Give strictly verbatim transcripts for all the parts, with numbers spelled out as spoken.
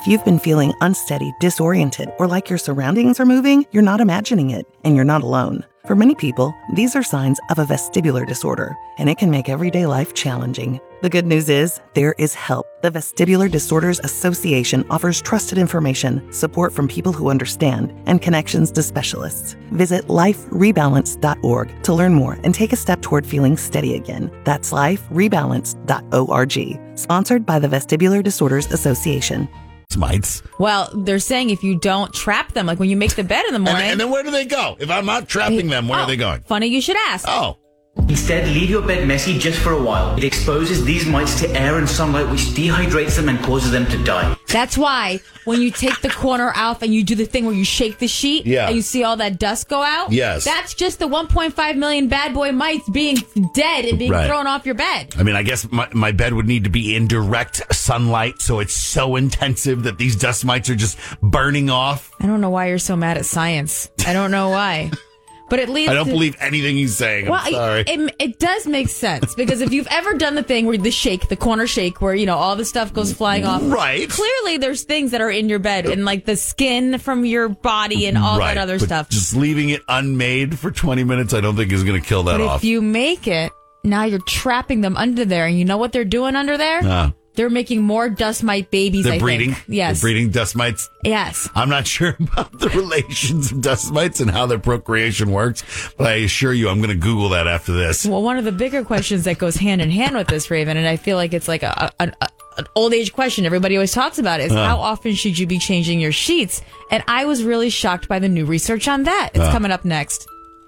If you've been feeling unsteady, disoriented, or like your surroundings are moving, you're not imagining it, and you're not alone. For many people, these are signs of a vestibular disorder, and it can make everyday life challenging. The good news is, there is help. The Vestibular Disorders Association offers trusted information, support from people who understand, and connections to specialists. Visit life rebalance dot org to learn more and take a step toward feeling steady again. That's life rebalance dot org. Sponsored by the Vestibular Disorders Association. Mites. Well, they're saying if you don't trap them, like when you make the bed in the morning. And, and then where do they go? If I'm not trapping them, where oh, are they going? Funny you should ask. Oh. Instead, leave your bed messy just for a while. It exposes these mites to air and sunlight, which dehydrates them and causes them to die. That's why when you take the corner off and you do the thing where you shake the sheet yeah. and you see all that dust go out, yes. that's just the one point five million bad boy mites being dead and being right. thrown off your bed. I mean, I guess my, my bed would need to be in direct sunlight, so it's so intensive that these dust mites are just burning off. I don't know why you're so mad at science. I don't know why. But it leads I don't to, believe anything he's saying. I'm well, sorry. It, it does make sense because if you've ever done the thing where the shake, the corner shake, where, you know, all the stuff goes flying off. Right. Clearly there's things that are in your bed and like the skin from your body and all right. that other but stuff. Just leaving it unmade for twenty minutes, I don't think is going to kill that but off. If you make it, now you're trapping them under there. And you know what they're doing under there? Uh, They're making more dust mite babies, They're I breeding? think. Yes. They're breeding dust mites? Yes. I'm not sure about the relations of dust mites and how their procreation works, but I assure you I'm going to Google that after this. Well, one of the bigger questions that goes hand in hand with this, Raven, and I feel like it's like a, a, a an old age question everybody always talks about is uh. how often should you be changing your sheets? And I was really shocked by the new research on that. It's uh. coming up next.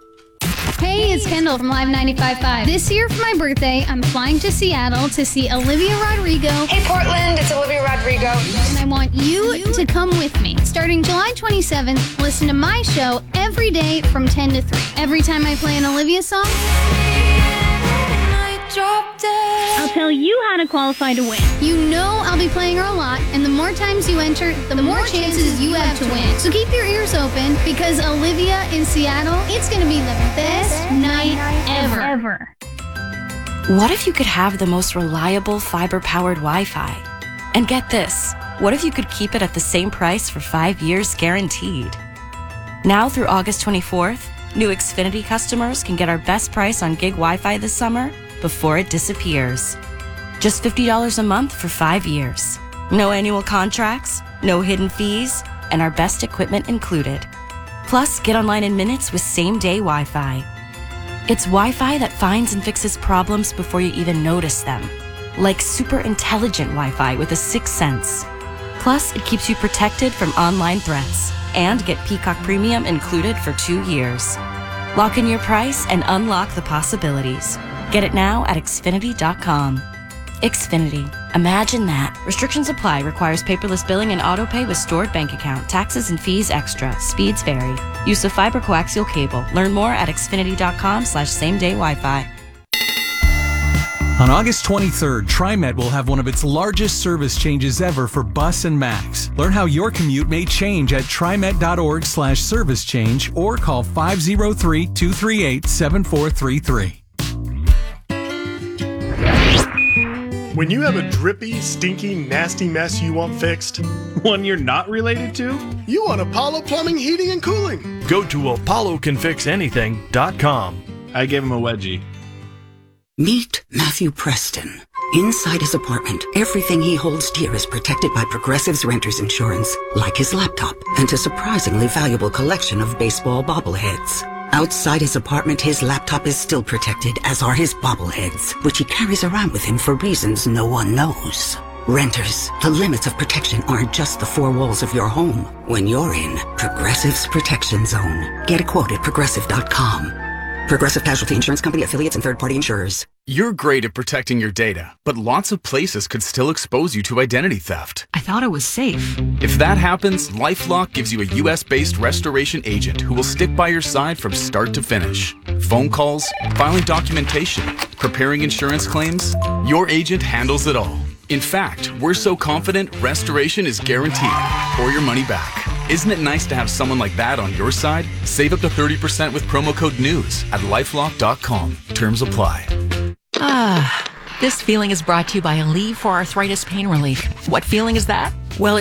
Hey, it's Kendall from Live ninety-five point five. This year for my birthday, I'm flying to Seattle to see Olivia Rodrigo. Hey, Portland, it's Olivia Rodrigo. And I want you to come with me. Starting July twenty-seventh, listen to my show every day from ten to three. Every time I play an Olivia song, I'll tell you how to qualify to win. You know I'll be playing her a lot, and the more times you enter, the, the more, more chances you have to win. So keep your ears open, because Olivia in Seattle, it's going to be the best night ever. ever. What if you could have the most reliable fiber-powered Wi-Fi? And get this, what if you could keep it at the same price for five years guaranteed? Now through August twenty-fourth, new Xfinity customers can get our best price on gig Wi-Fi this summer before it disappears. Just fifty dollars a month for five years. No annual contracts, no hidden fees, and our best equipment included. Plus, get online in minutes with same-day Wi-Fi. It's Wi-Fi that finds and fixes problems before you even notice them. Like super intelligent Wi-Fi with a sixth sense. Plus, it keeps you protected from online threats. And get Peacock Premium included for two years. Lock in your price and unlock the possibilities. Get it now at Xfinity dot com. Xfinity. Imagine that. Restrictions apply. Requires paperless billing and auto pay with stored bank account. Taxes and fees extra. Speeds vary. Use of fiber coaxial cable. Learn more at Xfinity dot com slash same day Wi-Fi. On August twenty-third, TriMet will have one of its largest service changes ever for Bus and Max. Learn how your commute may change at TriMet.org slash service change or call five oh three, two three eight, seven four three three. When you have a drippy, stinky, nasty mess you want fixed, one you're not related to, you want Apollo Plumbing, Heating, and Cooling. Go to Apollo Can Fix Anything dot com. I gave him a wedgie. Meet Matthew Preston. Inside his apartment, everything he holds dear is protected by Progressive's Renter's Insurance, like his laptop and a surprisingly valuable collection of baseball bobbleheads. Outside his apartment, his laptop is still protected, as are his bobbleheads, which he carries around with him for reasons no one knows. Renters, the limits of protection aren't just the four walls of your home. When you're in Progressive's Protection Zone, get a quote at Progressive dot com. Progressive Casualty Insurance Company, affiliates, and third-party insurers. You're great at protecting your data, but lots of places could still expose you to identity theft. I thought it was safe. If that happens, LifeLock gives you a U S-based restoration agent who will stick by your side from start to finish. Phone calls, filing documentation, preparing insurance claims, your agent handles it all. In fact, we're so confident restoration is guaranteed or your money back. Isn't it nice to have someone like that on your side? Save up to thirty percent with promo code NEWS at lifelock dot com. Terms apply. Ah, this feeling is brought to you by Aleve for Arthritis Pain Relief. What feeling is that?